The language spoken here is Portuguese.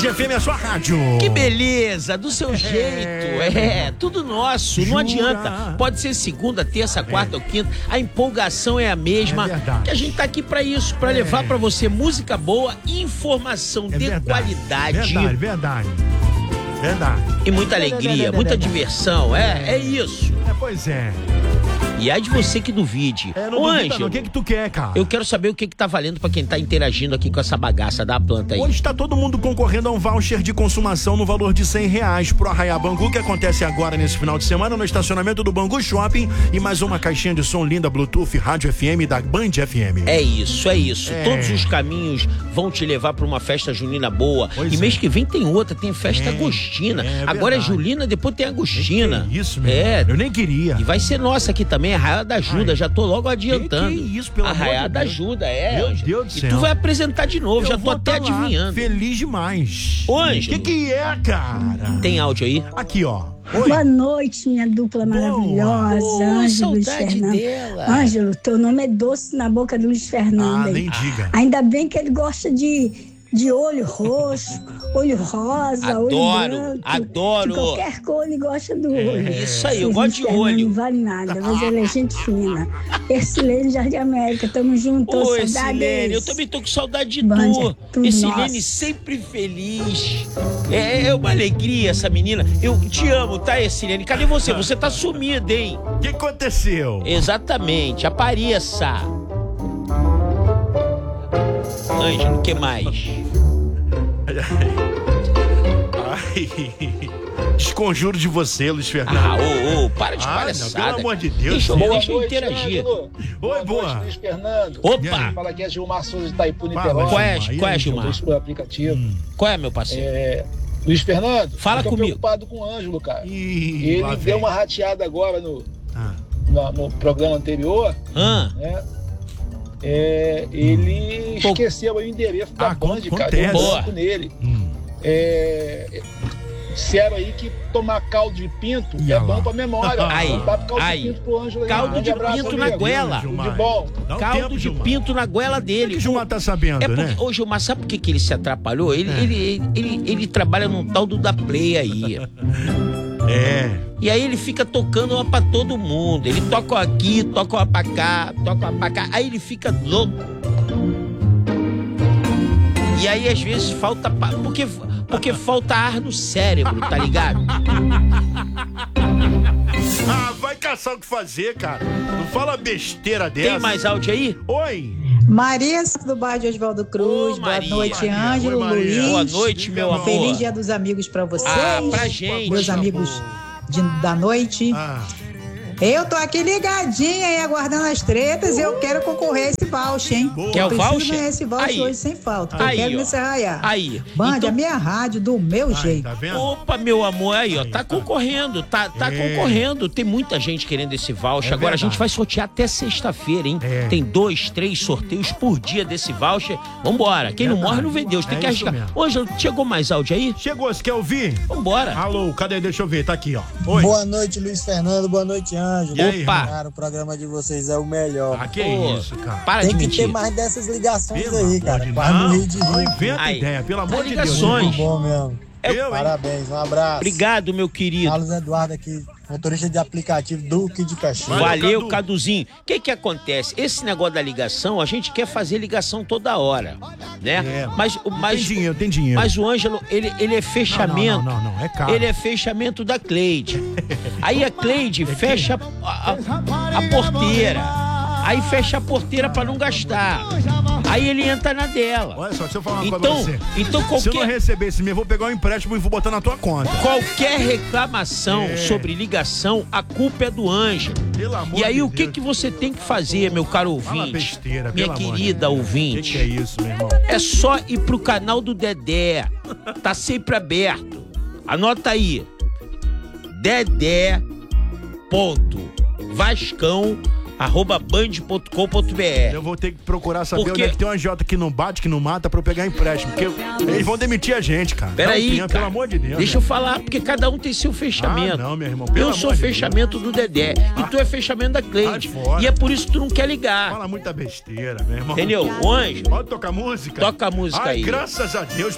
FM é a sua rádio. Que beleza, do seu jeito. Tudo nosso, Jura? não adianta. Pode ser segunda, terça, quarta ou quinta. A empolgação é a mesma. Que a gente tá aqui pra isso, pra levar pra você música boa, informação de qualidade. Verdade. E muita alegria, muita diversão. É isso. Pois é. E é de você que duvide. Ô, Ângelo, o que tu quer, cara? Eu quero saber o que tá valendo pra quem tá interagindo aqui com essa bagaça da planta aí. Hoje tá todo mundo concorrendo a um voucher de consumação no valor de R$100 pro Arraiá Bangu, que acontece agora nesse final de semana no estacionamento do Bangu Shopping, e mais uma caixinha de som linda Bluetooth Rádio FM da Band FM. É isso. Todos os caminhos vão te levar pra uma festa junina boa. E mês que vem tem outra, tem festa agostina. Agora é julina, depois tem agostina. Isso mesmo. Eu nem queria. E vai ser nossa aqui também, Arraiá da Ajuda. Já tô logo adiantando. Que isso, pelo amor de Deus. Arraiá da Ajuda, Meu Deus do céu. E tu vai apresentar de novo, já tô até adivinhando. Feliz demais. Ô, Ângelo. Que é, cara? Tem áudio aí? Aqui, ó. Oi. Boa noite, minha dupla maravilhosa, Ângelo Luiz Fernando. Dela. Ângelo, teu nome é doce na boca do Luiz Fernando. Nem diga. Ainda bem que ele gosta de olho roxo, olho rosa, olho branco. Adoro. De qualquer cor ele gosta do olho. Isso aí, eu gosto de olho. Não vale nada, mas ele é gente fina. Ercilene Jardim América, tamo junto. Ô, Ercilene, eu também tô com saudade de tu. Ercilene sempre feliz. É uma alegria essa menina. Eu te amo, tá, Ercilene? Cadê você? Você tá sumida, hein? O que aconteceu? Exatamente, apareça. Ângelo, o que mais? Desconjuro de você, Luiz Fernando. Para de palhaçada. Pelo amor de Deus. Deixa eu interagir. Oi, boa. Luiz Fernando. Opa! Fala aqui é Gilmar Souza de Itaipu, Niterói. Qual é, Gilmar? Por aplicativo. Qual é, meu parceiro? Luiz Fernando, fala comigo. Eu tô preocupado com o Ângelo, cara. Ele deu uma rateada agora no programa anterior. Né? Ele esqueceu o endereço da Band, cara. Deu um banco nele. Disseram aí que tomar caldo de pinto é bom pra memória. Caldo de pinto pro Ângelo aí. Caldo de pinto na goela. De bom. Caldo de pinto na goela dele. O Gilmar tá sabendo, né? Ô, Gilmar, sabe por que ele se atrapalhou? Ele trabalha num tal do da Play aí. E aí ele fica tocando uma pra todo mundo. Ele toca aqui, toca uma pra cá, toca uma pra cá. Aí ele fica louco. E aí às vezes falta... Porque falta ar no cérebro, tá ligado? Vai caçar o que fazer, cara. Não fala besteira dessa. Tem mais áudio aí? Oi. Maria do bairro de Oswaldo Cruz. Boa noite, Ângelo, Luiz. Boa noite, meu amor. Feliz Dia dos Amigos pra vocês. Pra gente. Meus amigos da noite. Eu tô aqui ligadinha aí, aguardando as tretas e eu quero concorrer a esse voucher, hein? Quer o voucher? Eu preciso ganhar esse voucher hoje sem falta. Eu quero nesse Arraiá. Band, a minha rádio, do meu jeito. Tá vendo? Opa, meu amor, aí, ó, tá concorrendo, tá concorrendo. Tem muita gente querendo esse voucher. Agora a gente vai sortear até sexta-feira, hein? Tem 2, 3 sorteios por dia desse voucher. Vambora. Quem não morre não vê Deus, tem que arriscar. Ângelo, chegou mais áudio aí? Chegou, você quer ouvir? Vambora. Alô, cadê? Deixa eu ver, tá aqui, ó. Oi. Boa noite, Luiz Fernando, boa noite, Ângelo. Opa! Cara, o programa de vocês é o melhor. Que isso, cara. Para Tem de que mentir. ter mais dessas ligações aí, cara. Quase morri de Não rir. inventa ideia, pelo amor de Deus. Ligações. Muito bom mesmo. Parabéns, um abraço. Obrigado, meu querido. Carlos Eduardo aqui, motorista de aplicativo Duque de Caxias. Valeu, Caduzinho. O que acontece? Esse negócio da ligação, a gente quer fazer ligação toda hora, né? Mas tem dinheiro. Mas o Ângelo, ele é fechamento. Não, é caro. Ele é fechamento da Cleide. Aí a Cleide fecha a porteira. Aí fecha a porteira pra não gastar. Aí ele entra na dela. Olha só, deixa eu falar uma coisa pra você. Então Se eu não receber esse e-mail, eu vou pegar um empréstimo e vou botar na tua conta. Qualquer reclamação sobre ligação, a culpa é do Ângelo. E aí o que você tem que fazer, meu caro ouvinte? Besteira, minha querida ouvinte. Que é isso, meu irmão? É só ir pro canal do Dedé. Tá sempre aberto. Anota aí. Dedé.vascão@band.com.br. Eu vou ter que procurar saber onde é que tem uma Jota que não bate, que não mata, pra eu pegar empréstimo. Porque eles vão demitir a gente, cara. Peraí, cara, pelo amor de Deus. Deixa eu falar, porque cada um tem seu fechamento. Não, meu irmão. Eu sou fechamento do Dedé e tu é fechamento da Cleide. E é por isso que tu não quer ligar. Fala muita besteira, meu irmão. Entendeu? O Ângelo. Pode tocar música? Toca a música aí. Graças a Deus.